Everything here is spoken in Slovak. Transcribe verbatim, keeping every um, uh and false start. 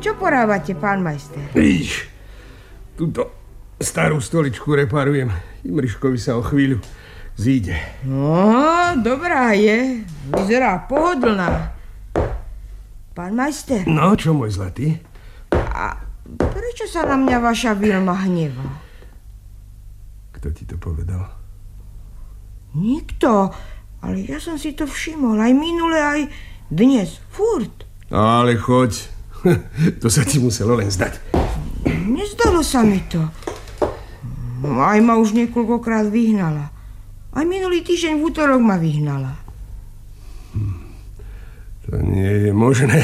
Čo porávate, pán majster? Víš, túto starú stoličku reparujem. Imriškovi sa o chvíľu zíde. No, dobrá je. Vyzerá pohodlná. Pán majster. No, čo, môj zlatý? A prečo sa na mňa vaša Vilma hnevá? Kto ti to povedal? Nikto. Ale ja som si to všimol. Aj minule, aj dnes. Furt. Ale choď. To sa ti muselo len zdať. Nezdalo sa mi to. Aj ma už niekoľkokrát vyhnala. Aj minulý týždeň v útorok ma vyhnala. To nie je možné.